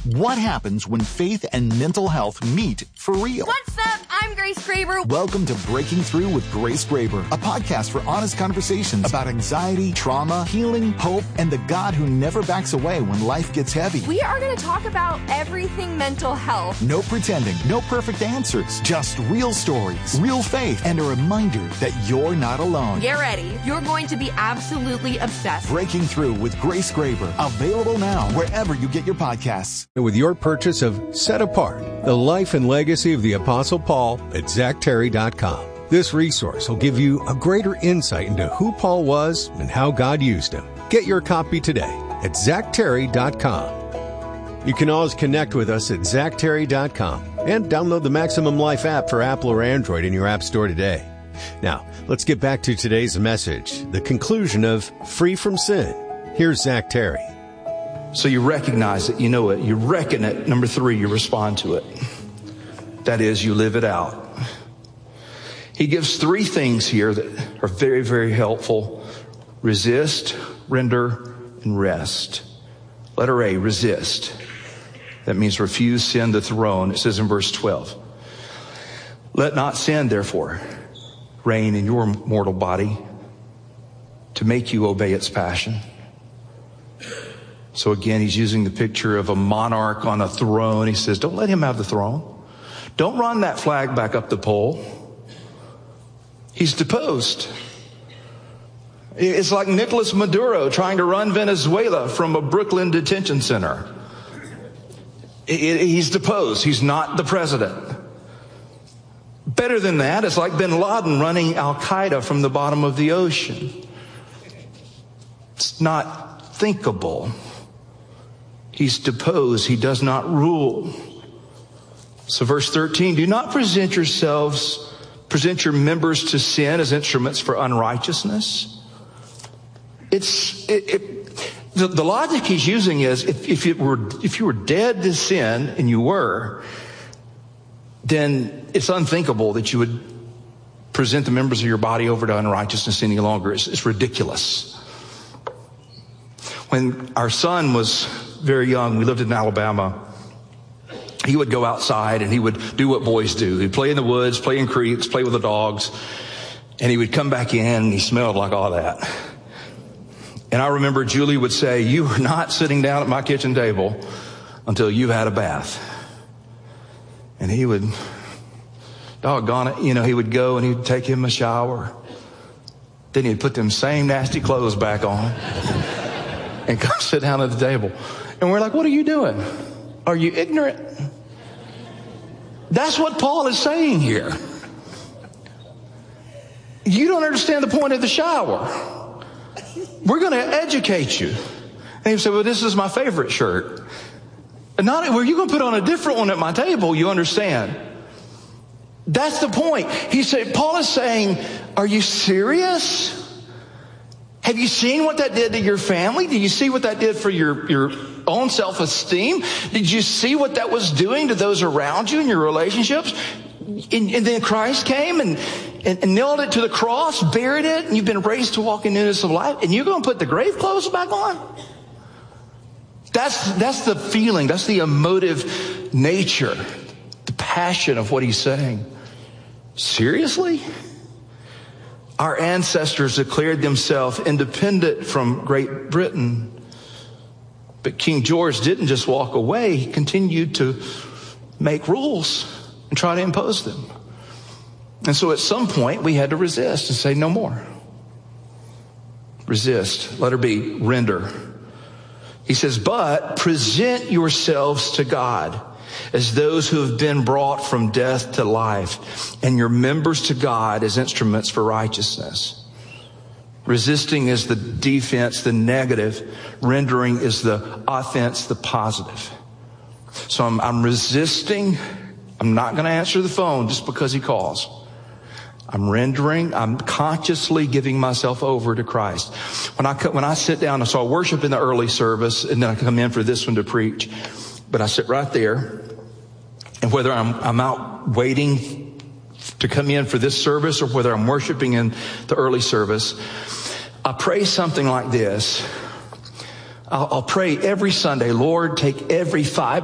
What happens when faith and mental health meet for real? What's up? I'm Grace Graber. Welcome to Breaking Through with Grace Graber, a podcast for honest conversations about anxiety, trauma, healing, hope, and the God who never backs away when life gets heavy. We are going to talk about everything mental health. No pretending, no perfect answers, just real stories, real faith, and a reminder that you're not alone. Get ready. You're going to be absolutely obsessed. Breaking Through with Grace Graber, available now wherever you get your podcasts. With your purchase of Set Apart, the life and legacy of the Apostle Paul at ZachTerry.com. This resource will give you a greater insight into who Paul was and how God used him. Get your copy today at ZachTerry.com. You can always connect with us at ZachTerry.com and download the Maximum Life app for Apple or Android in your app store today. Now, let's get back to today's message, the conclusion of Free from Sin. Here's Zach Terry. So you recognize it, you know it, you reckon it. Number 3, you respond to it. That is, you live it out. He gives 3 things here that are very, very helpful. Resist, render, and rest. Letter A, resist. That means refuse sin the throne. It says in verse 12, let not sin, therefore, reign in your mortal body to make you obey its passion. So again, he's using the picture of a monarch on a throne. He says, don't let him have the throne. Don't run that flag back up the pole. He's deposed. It's like Nicolas Maduro trying to run Venezuela from a Brooklyn detention center. He's deposed. He's not the president. Better than that, it's like bin Laden running Al-Qaeda from the bottom of the ocean. It's not thinkable. He's deposed. He does not rule. So verse 13, do not present your members to sin as instruments for unrighteousness. The logic he's using is if you were dead to sin, and you were, then it's unthinkable that you would present the members of your body over to unrighteousness any longer. It's ridiculous. When our son was very young, we lived in Alabama. He would go outside and he would do what boys do. He'd play in the woods, play in creeks, play with the dogs. And he would come back in and he smelled like all that. And I remember Julie would say, you are not sitting down at my kitchen table until you've had a bath. And he would, doggone it, he would go and he'd take him a shower. Then he'd put them same nasty clothes back on and come sit down at the table. And we're like, what are you doing? Are you ignorant? That's what Paul is saying here. You don't understand the point of the shower. We're going to educate you. And you say, well, this is my favorite shirt. And not where you're going to put on a different one at my table, you understand. That's the point. Paul is saying, are you serious? Have you seen what that did to your family? Did you see what that did for your own self-esteem? Did you see what that was doing to those around you in your relationships? And then Christ came and nailed it to the cross, buried it, and you've been raised to walk in newness of life. And you're going to put the grave clothes back on? That's the feeling. That's the emotive nature, the passion of what he's saying. Seriously? Our ancestors declared themselves independent from Great Britain. But King George didn't just walk away. He continued to make rules and try to impose them. And so at some point we had to resist and say no more. Resist. Letter B, render. He says, but present yourselves to God as those who have been brought from death to life, and your members to God as instruments for righteousness. Resisting is the defense, the negative. Rendering is the offense, the positive. So I'm resisting. I'm not going to answer the phone just because he calls. I'm rendering. I'm consciously giving myself over to Christ. When I sit down, so I worship in the early service, and then I come in for this one to preach. But I sit right there, and whether I'm out waiting to come in for this service or whether I'm worshiping in the early service, I pray something like this. I'll pray every Sunday, Lord, take every 5